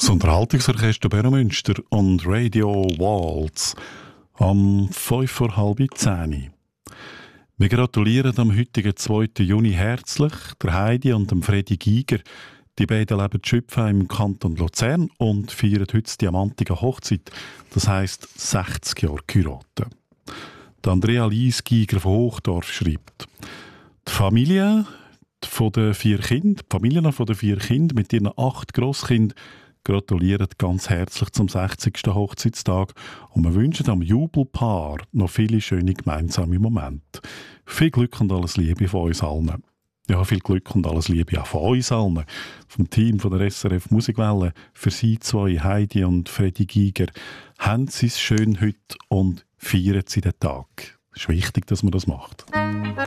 Das Unterhaltungsorchester Beromünster und Radio Waltz am 5:30. Wir gratulieren am heutigen 2. Juni herzlich der Heidi und dem Freddy Giger. Die beiden leben Schüpfen im Kanton Luzern und feiern heute die diamantige Hochzeit, das heisst 60 Jahre geheiratet. Die Andrea Lies Giger von Hochdorf schreibt: Die Familien von den 4 Kindern mit ihren 8 Grosskindern gratulieren ganz herzlich zum 60. Hochzeitstag und wir wünschen am Jubelpaar noch viele schöne gemeinsame Momente. Viel Glück und alles Liebe von uns allen. Ja, viel Glück und alles Liebe auch von uns allen. Vom Team von der SRF Musikwelle. Für Sie zwei, Heidi und Freddy Giger, haben Sie es schön heute und feiern Sie den Tag. Es ist wichtig, dass man das macht.